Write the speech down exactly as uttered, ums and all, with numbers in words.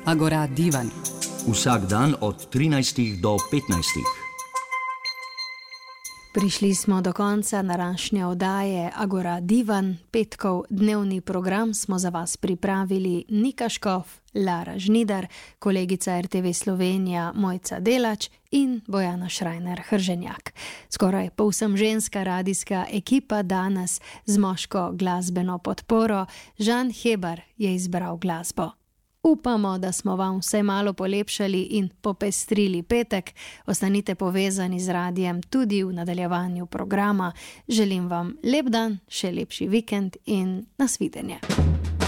Agora Divan. Vsak dan od trinajstih do petnajstih. Prišli smo do konca današnje oddaje Agora Divan. Petkov dnevni program smo za vas pripravili Nika Škof, Lara Žnidar, kolegica er te ve Slovenija Mojca Delač in Bojana Šrajner-Hrženjak. Skoraj povsem ženska radijska ekipa danes z moško glasbeno podporo. Žan Hebar je izbral glasbo. Upamo, da smo vam vse malo polepšali in popestrili petek. Ostanite povezani z radijem tudi v nadaljevanju programa. Želim vam lep dan, še lepši vikend in nasvidenje.